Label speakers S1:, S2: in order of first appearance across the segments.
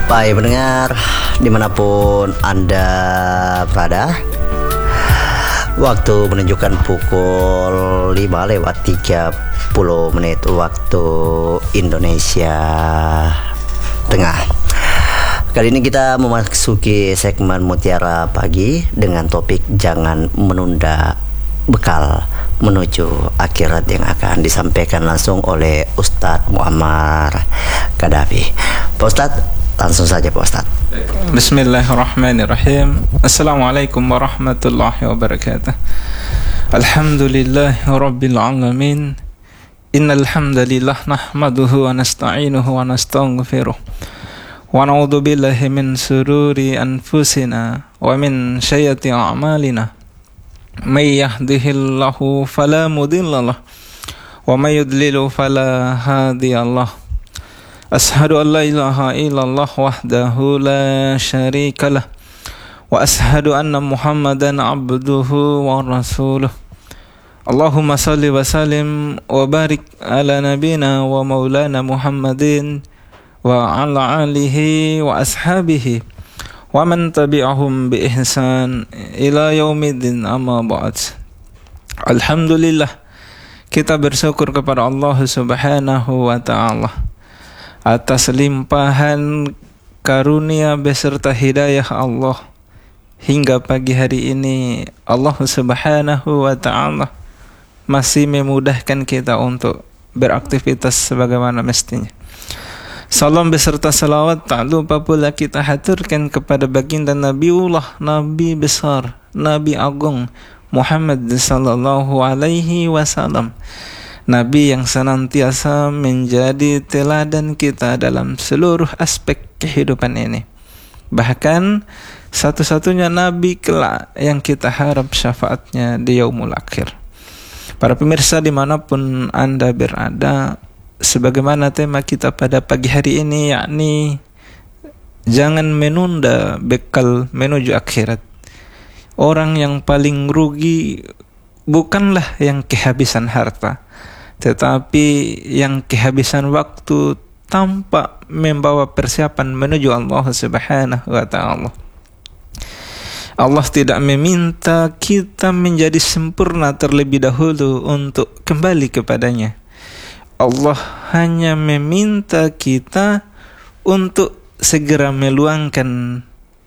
S1: Baik pendengar, dimanapun Anda berada, waktu menunjukkan pukul 5:30 waktu Indonesia Tengah. Kali ini kita memasuki segmen Mutiara Pagi dengan topik jangan menunda bekal menuju akhirat yang akan disampaikan langsung oleh Ustadz Muammar Gaddafi. Pak Ustadz, langsung saja Pak Ustadz.
S2: Bismillahirrahmanirrahim. Assalamualaikum warahmatullahi wabarakatuh. Alhamdulillahi rabbil alamin. Innal hamdalillah nahmaduhu wa nasta'inuhu wa nastaghfiruh. Wa na'udzu billahi min sururi anfusina wa min sayyiati a'malina. May yahdihillahu fala mudhillalah wa may yudlil fala hadiyalah. Ashhadu an la ilaha illallah wahdahu la syarikalah wa ashhadu anna Muhammadan abduhu wa rasuluh. Allahumma salli wa sallim wa barik ala nabina wa maulana Muhammadin wa ala alihi wa ashabihi wa man tabi'ahum bi ihsan ila yaumiddin, amma ba'd. Alhamdulillah, kita bersyukur kepada Allah Subhanahu wa ta'ala atas limpahan karunia beserta hidayah Allah. Hingga pagi hari ini Allah Subhanahu wa ta'ala masih memudahkan kita untuk beraktivitas sebagaimana mestinya. Salam beserta salawat tak lupa pula kita haturkan kepada baginda Nabiullah, Nabi besar, Nabi agung Muhammad sallallahu alaihi wasallam, Nabi yang senantiasa menjadi teladan kita dalam seluruh aspek kehidupan ini. Bahkan satu-satunya Nabi kelak yang kita harap syafaatnya di yaumul akhir. Para pemirsa dimanapun Anda berada, sebagaimana tema kita pada pagi hari ini, yakni jangan menunda bekal menuju akhirat. Orang yang paling rugi bukanlah yang kehabisan harta, tetapi yang kehabisan waktu tanpa membawa persiapan menuju Allah Subhanahu wa ta'ala. Allah tidak meminta kita menjadi sempurna terlebih dahulu untuk kembali kepadanya. Allah hanya meminta kita untuk segera meluangkan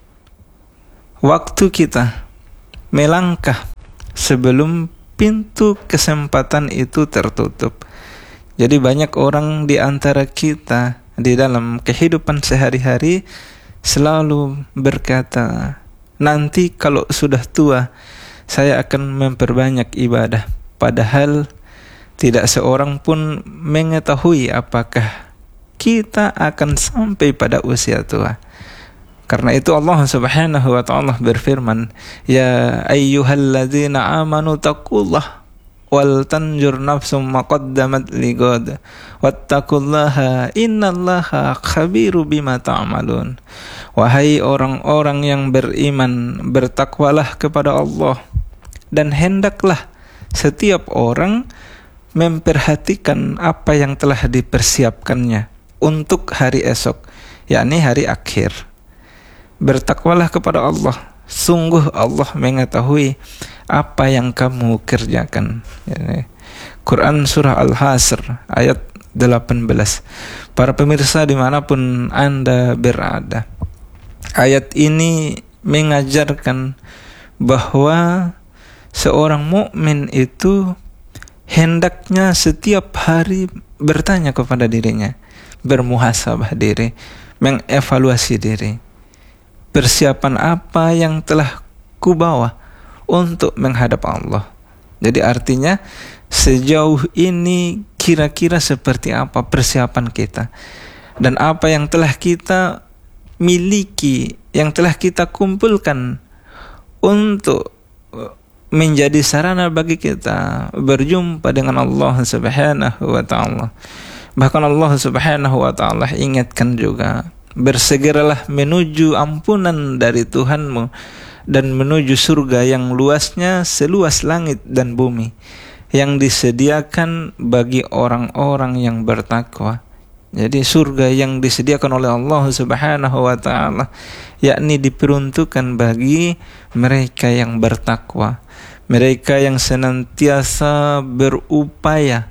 S2: waktu kita, melangkah sebelum pintu kesempatan itu tertutup. Jadi banyak orang di antara kita di dalam kehidupan sehari-hari selalu berkata, nanti kalau sudah tua saya akan memperbanyak ibadah. Padahal tidak seorang pun mengetahui apakah kita akan sampai pada usia tua. Karena itu Allah Subhanahu wa ta'ala berfirman, ya ayyuhalladzina amanu taqullah wal tanjur nafsum ma qaddamat ligad wattaqullaha innallaha khabiru bima ta'malun. Wahai orang-orang yang beriman, bertakwalah kepada Allah, dan hendaklah setiap orang memperhatikan apa yang telah dipersiapkannya untuk hari esok, yakni hari akhir. Bertakwalah kepada Allah, sungguh Allah mengetahui apa yang kamu kerjakan. Quran Surah Al-Hasr ayat 18. Para pemirsa dimanapun Anda berada, ayat ini mengajarkan bahwa seorang mukmin itu hendaknya setiap hari bertanya kepada dirinya, bermuhasabah diri, mengevaluasi diri. Persiapan apa yang telah kubawa untuk menghadap Allah? Jadi artinya sejauh ini kira-kira seperti apa persiapan kita, dan apa yang telah kita miliki, yang telah kita kumpulkan untuk menjadi sarana bagi kita berjumpa dengan Allah Subhanahu wa ta'ala. Bahkan Allah Subhanahu wa ta'ala ingatkan juga, bersegeralah menuju ampunan dari Tuhanmu dan menuju surga yang luasnya seluas langit dan bumi, yang disediakan bagi orang-orang yang bertakwa. Jadi surga yang disediakan oleh Allah Subhanahu wa taala yakni diperuntukkan bagi mereka yang bertakwa, mereka yang senantiasa berupaya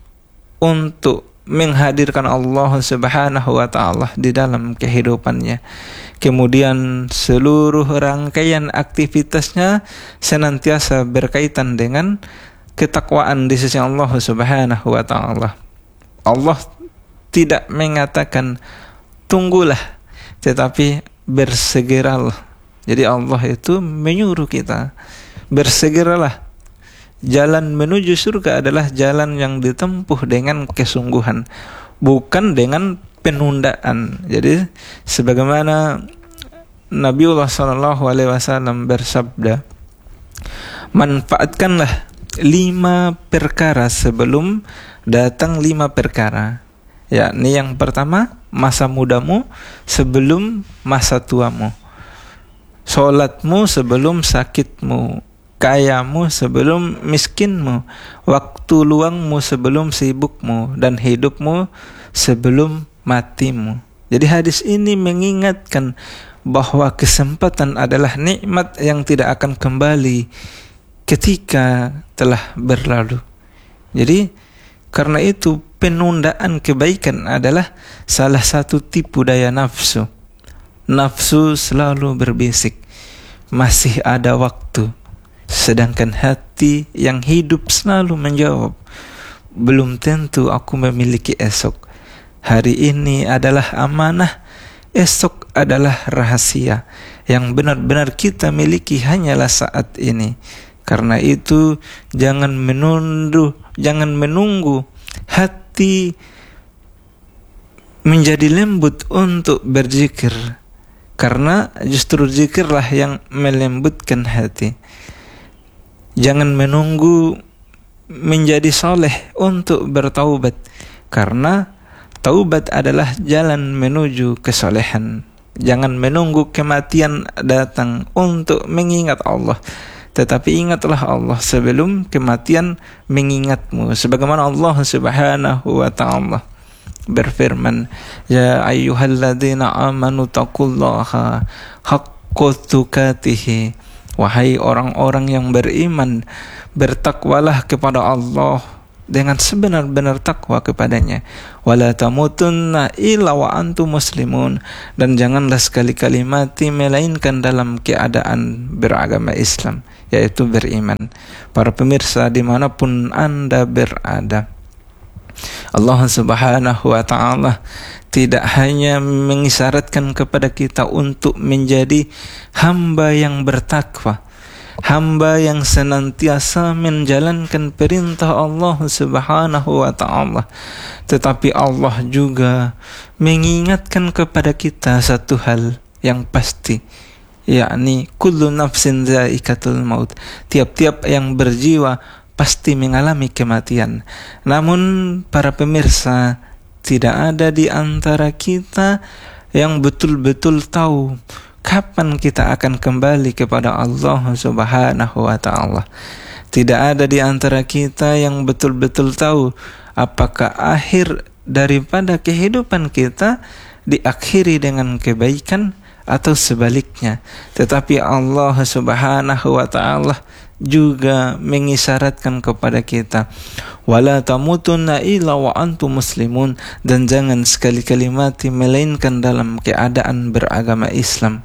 S2: untuk menghadirkan Allah Subhanahu wa taala di dalam kehidupannya. Kemudian seluruh rangkaian aktivitasnya senantiasa berkaitan dengan ketakwaan di sisi Allah Subhanahu wa taala. Allah tidak mengatakan tunggulah, tetapi bersegeralah. Jadi Allah itu menyuruh kita bersegeralah. Jalan menuju surga adalah jalan yang ditempuh dengan kesungguhan, bukan dengan penundaan. Jadi sebagaimana Nabiullah SAW bersabda, manfaatkanlah 5 perkara sebelum datang 5 perkara. Yakni yang pertama, masa mudamu sebelum masa tuamu, sholatmu sebelum sakitmu, kayamu sebelum miskinmu, waktu luangmu sebelum sibukmu, dan hidupmu sebelum matimu. Jadi hadis ini mengingatkan bahwa kesempatan adalah nikmat yang tidak akan kembali ketika telah berlalu. Jadi karena itu penundaan kebaikan adalah salah satu tipu daya nafsu. Nafsu selalu berbisik, masih ada waktu. Sedangkan hati yang hidup selalu menjawab, belum tentu aku memiliki esok. Hari ini adalah amanah, esok adalah rahasia. Yang benar-benar kita miliki hanyalah saat ini. Karena itu jangan menunggu hati menjadi lembut untuk berzikir, karena justru zikirlah yang melembutkan hati. Jangan menunggu menjadi soleh untuk bertaubat, karena taubat adalah jalan menuju kesolehan. Jangan menunggu kematian datang untuk mengingat Allah, tetapi ingatlah Allah sebelum kematian mengingatmu. Sebagaimana Allah Subhanahu wa ta'ala berfirman, ya ayyuhalladzina amanu taqullaha haqqa tuqatih. Wahai orang-orang yang beriman, bertakwalah kepada Allah dengan sebenar-benar takwa kepadanya. Wala tamutunna illa wa antum muslimun. Dan janganlah sekali-kali mati melainkan dalam keadaan beragama Islam, yaitu beriman. Para pemirsa dimanapun Anda berada, Allah Subhanahu wa ta'ala tidak hanya mengisyaratkan kepada kita untuk menjadi hamba yang bertakwa, hamba yang senantiasa menjalankan perintah Allah Subhanahu wa ta'ala, tetapi Allah juga mengingatkan kepada kita satu hal yang pasti, yakni kullu nafsin dha'iqatul maut. Tiap-tiap yang berjiwa pasti mengalami kematian. Namun para pemirsa, tidak ada di antara kita yang betul-betul tahu kapan kita akan kembali kepada Allah Subhanahu wa ta'ala. Tidak ada di antara kita yang betul-betul tahu apakah akhir daripada kehidupan kita diakhiri dengan kebaikan atau sebaliknya. Tetapi Allah Subhanahu wa ta'ala juga mengisyaratkan kepada kita, wala tamutunna illa wa antum muslimun, dan jangan sekali-kali mati melainkan dalam keadaan beragama Islam.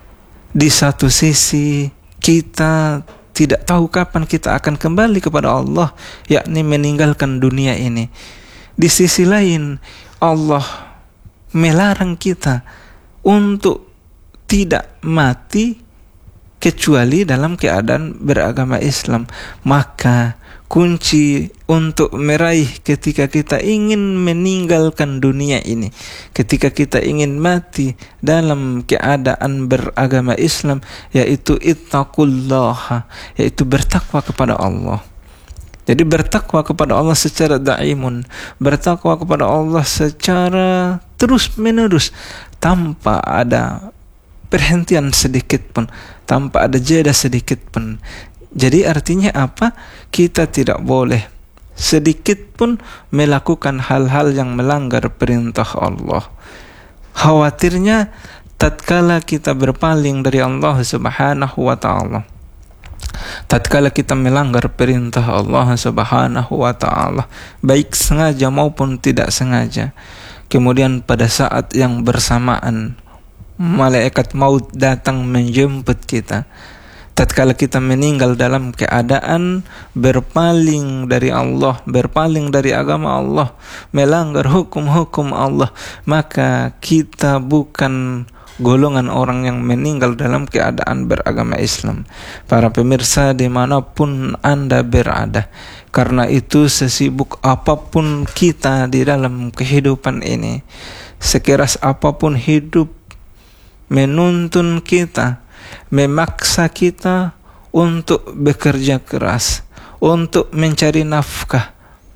S2: Di satu sisi kita tidak tahu kapan kita akan kembali kepada Allah, yakni meninggalkan dunia ini. Di sisi lain Allah melarang kita untuk tidak mati kecuali dalam keadaan beragama Islam. Maka kunci untuk meraih ketika kita ingin meninggalkan dunia ini, ketika kita ingin mati dalam keadaan beragama Islam, yaitu ittaqullah, yaitu bertakwa kepada Allah. Jadi bertakwa kepada Allah secara daimun, bertakwa kepada Allah secara terus menerus, tanpa ada perhentian sedikit pun, tanpa ada jeda sedikit pun. Jadi artinya apa? Kita tidak boleh sedikit pun melakukan hal-hal yang melanggar perintah Allah. Khawatirnya tatkala kita berpaling dari Allah Subhanahu wa ta'ala, tatkala kita melanggar perintah Allah Subhanahu wa ta'ala, baik sengaja maupun tidak sengaja, kemudian pada saat yang bersamaan malaikat maut datang menjemput kita, tatkala kita meninggal dalam keadaan berpaling dari Allah, berpaling dari agama Allah, melanggar hukum-hukum Allah, maka kita bukan golongan orang yang meninggal dalam keadaan beragama Islam. Para pemirsa dimanapun Anda berada, karena itu sesibuk apapun kita di dalam kehidupan ini, sekeras apapun hidup menuntun kita, memaksa kita untuk bekerja keras, untuk mencari nafkah,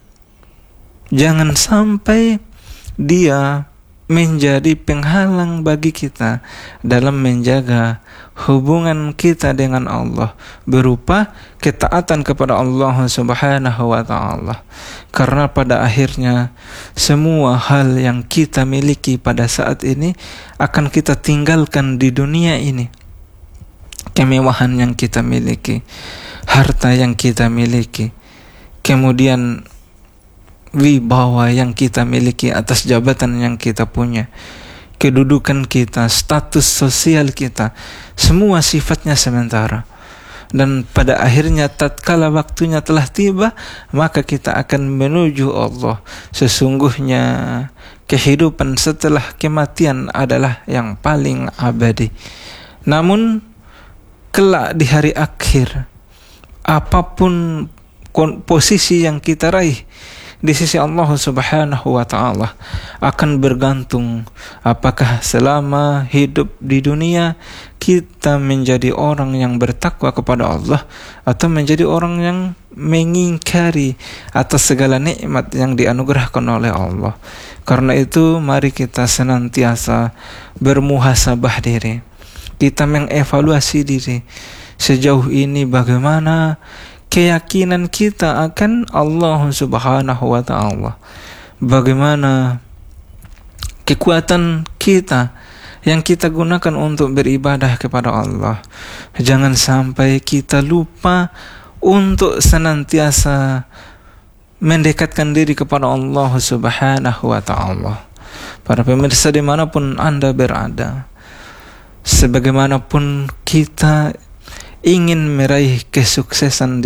S2: jangan sampai dia menjadi penghalang bagi kita dalam menjaga hubungan kita dengan Allah berupa ketaatan kepada Allah Subhanahu wa ta'ala. Karena pada akhirnya semua hal yang kita miliki pada saat ini akan kita tinggalkan di dunia ini. Kemewahan yang kita miliki, harta yang kita miliki, kemudian wibawa yang kita miliki atas jabatan yang kita punya, kedudukan kita, status sosial kita, semua sifatnya sementara. Dan pada akhirnya tatkala waktunya telah tiba, maka kita akan menuju Allah. Sesungguhnya kehidupan setelah kematian adalah yang paling abadi. Namun kelak di hari akhir, apapun posisi yang kita raih di sisi Allah Subhanahu wa ta'ala akan bergantung apakah selama hidup di dunia kita menjadi orang yang bertakwa kepada Allah atau menjadi orang yang mengingkari atas segala nikmat yang dianugerahkan oleh Allah. Karena itu mari kita senantiasa bermuhasabah diri, kita mengevaluasi diri, sejauh ini bagaimana keyakinan kita akan Allah Subhanahu wa ta'ala, bagaimana kekuatan kita yang kita gunakan untuk beribadah kepada Allah. Jangan sampai kita lupa untuk senantiasa mendekatkan diri kepada Allah Subhanahu wa ta'ala. Para pemirsa dimanapun Anda berada, sebagaimanapun kita ingin meraih kesuksesan